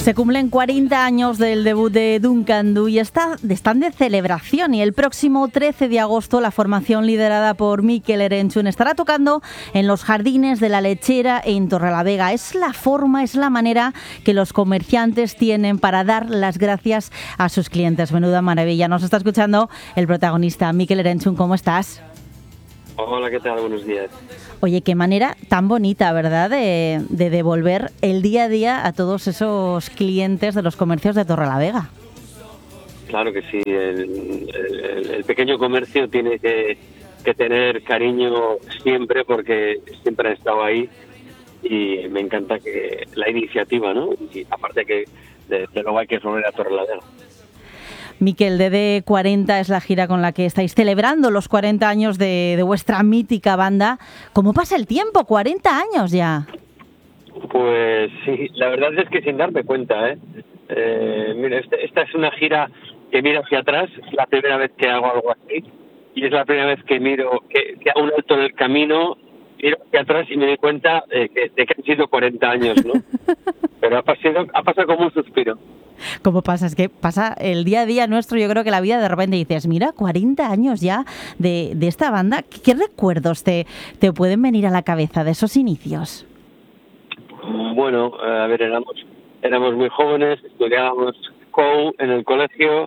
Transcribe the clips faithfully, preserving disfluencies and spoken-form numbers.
Se cumplen cuarenta años del debut de Duncan Du y está, están de celebración, y el próximo trece de agosto la formación liderada por Mikel Erentzun estará tocando en los jardines de La Lechera en Torrelavega. Es la forma, es la manera que los comerciantes tienen para dar las gracias a sus clientes. Menuda maravilla. Nos está escuchando el protagonista, Mikel Erentzun. ¿Cómo estás? Hola, ¿qué tal? Buenos días. Oye, qué manera tan bonita, ¿verdad?, de, de devolver el día a día a todos esos clientes de los comercios de Torrelavega. Claro que sí, el, el, el pequeño comercio tiene que, que tener cariño siempre, porque siempre han estado ahí, y me encanta que la iniciativa, ¿no? Y aparte que de, de luego hay que volver a Torrelavega. Mikel, D D cuarenta es la gira con la que estáis celebrando los cuarenta años de, de vuestra mítica banda. ¿Cómo pasa el tiempo? cuarenta años ya. Pues sí, la verdad es que sin darme cuenta, ¿eh? eh mira, este, esta es una gira que miro hacia atrás, es la primera vez que hago algo así, y es la primera vez que miro, que, que hago un alto en el camino, miro hacia atrás y me doy cuenta eh, que, de que han sido cuarenta años, ¿no? Pero ha pasado, ha pasado como un suspiro. ¿Cómo pasa? Es que pasa el día a día nuestro, yo creo que la vida de repente dices, mira, cuarenta años ya de, de esta banda. ¿Qué, qué recuerdos te, te pueden venir a la cabeza de esos inicios? Bueno, a ver, éramos, éramos muy jóvenes, estudiábamos C O U en el colegio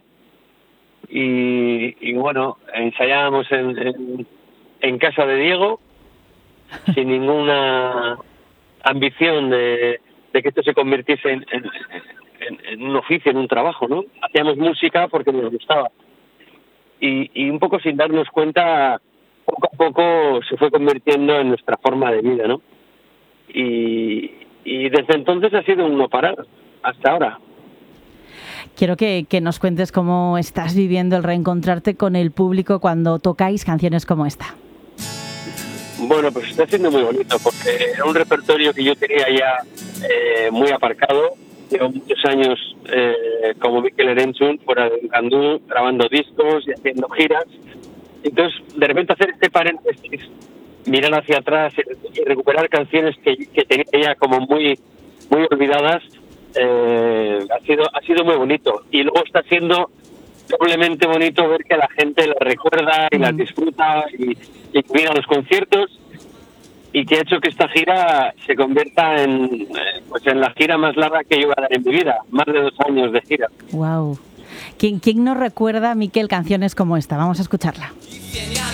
y, y bueno, ensayábamos en, en, en casa de Diego sin ninguna ambición de, de que esto se convirtiese en, en, en, en un oficio, en un trabajo, ¿no? Hacíamos música porque nos gustaba. Y, y un poco sin darnos cuenta, poco a poco se fue convirtiendo en nuestra forma de vida, ¿no? Y, y desde entonces ha sido un no parar, hasta ahora. Quiero que, que nos cuentes cómo estás viviendo el reencontrarte con el público cuando tocáis canciones como esta. Bueno, pues está siendo muy bonito, porque era un repertorio que yo tenía ya eh, muy aparcado. Llevo muchos años eh, como Mikel Erentzun, fuera de Duncan Du, grabando discos y haciendo giras. Entonces, de repente hacer este paréntesis, mirar hacia atrás y recuperar canciones que, que tenía ya como muy muy olvidadas, eh, ha sido ha sido muy bonito. Y luego está siendo doblemente bonito ver que la gente las recuerda y las disfruta y, y mira los conciertos, y que ha hecho que esta gira se convierta en, pues en la gira más larga que yo voy a dar en mi vida, más de dos años de gira. Wow. ¿Quién, quién nos recuerda, Mikel, canciones como esta? Vamos a escucharla.